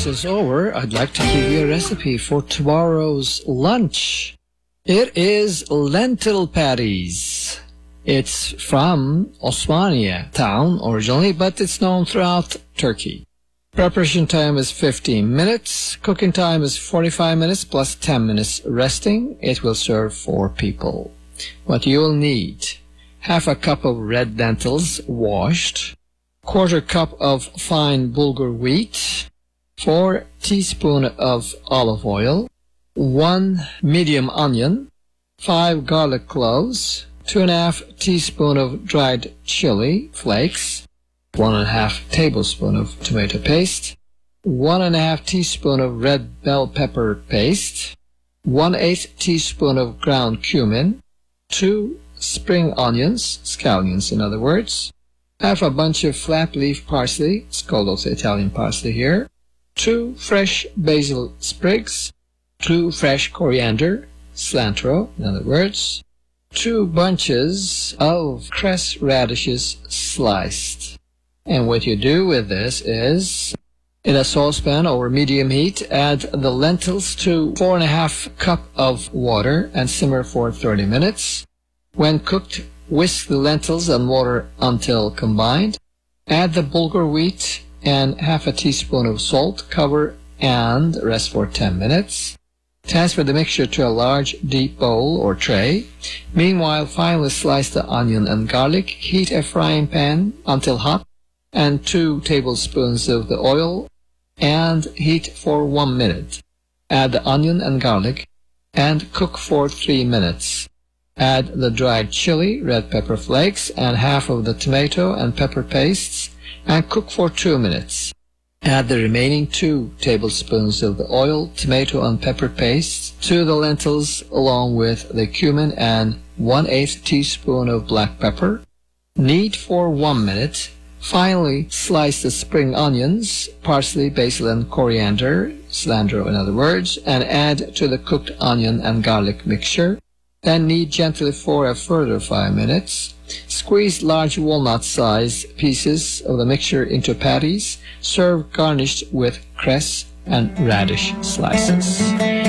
breakfast is over, I'd like to give you a recipe for tomorrow's lunch. It is lentil patties. It's from Osmaniye town originally, but it's known throughout Turkey. Preparation time is 15 minutes. Cooking time is 45 minutes plus 10 minutes resting. It will serve 4 people. What you will need: half a cup of red lentils washed, quarter cup of fine bulgur wheat, 4 teaspoons of olive oil, 1 medium onion, 5 garlic cloves, 2½ teaspoons of dried chili flakes, 1½ tablespoon of tomato paste, 1½ teaspoon of red bell pepper paste, 1/8 teaspoon of ground cumin, 2 spring onions, scallions in other words, half a bunch of flat leaf parsley, it's called also Italian parsley here, 2 fresh basil sprigs, 2 fresh coriander, cilantro in other words, 2 bunches of cress radishes sliced. And what you do with this is, in a saucepan over medium heat, add the lentils to 4½ cup of water and simmer for 30 minutes. When cooked, whisk the lentils and water until combined. Add the bulgur wheat and half a teaspoon of salt, cover and rest for 10 minutes. Transfer the mixture to a large deep bowl or tray. Meanwhile, finely slice the onion and garlic. Heat a frying pan until hot and 2 tablespoons of the oil and heat for 1 minute. Add the onion and garlic and cook for 3 minutes. Add the dried chili, red pepper flakes, and half of the tomato and pepper pastes and cook for 2 minutes. Add the remaining 2 tablespoons of the oil, tomato, and pepper paste to the lentils along with the cumin and 1/8 teaspoon of black pepper. Knead for 1 minute. Finally, slice the spring onions, parsley, basil, and coriander, cilantro in other words, and add to the cooked onion and garlic mixture. Then knead gently for a further 5 minutes. Squeeze large walnut-sized pieces of the mixture into patties. Serve garnished with cress and radish slices.